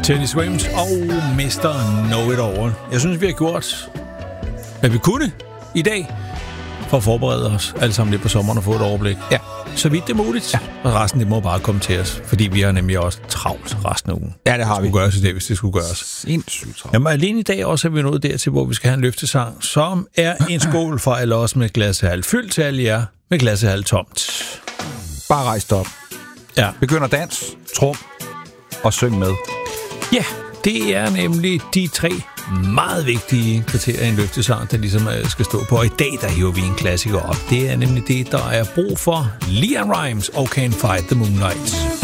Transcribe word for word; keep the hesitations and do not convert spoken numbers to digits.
Teddy Swims og mister Know It All. Jeg synes, vi har gjort, hvad vi kunne i dag, for at forberede os alle sammen lidt på sommeren og få et overblik. Ja. Så vidt det er muligt. Ja. Og resten, det må bare komme til os, fordi vi har nemlig også travlt resten af ugen. Ja, det har vi. Det skulle gøres i dag, hvis det skulle gøres. Sindssygt travlt. Jamen, alene i dag også er vi nået dertil, hvor vi skal have en løftesang, som er en skål fra alle os med glassehalv fyldt til alle jer med glassehalv tomt. Bare rejs op. Ja. Begynder dans, trum og syng med. Ja, det er nemlig de tre meget vigtige kriterier i en løftesang, der ligesom skal stå på. Og i dag, der hiver vi en klassiker op. Det er nemlig det, der er brug for. LeAnn Rimes og Can't Fight the Moonlight.